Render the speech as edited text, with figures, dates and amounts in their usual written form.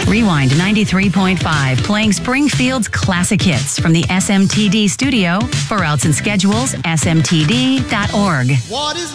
Rewind 93.5, playing Springfield's classic hits from the SMTD studio. For routes and schedules, smtd.org. What is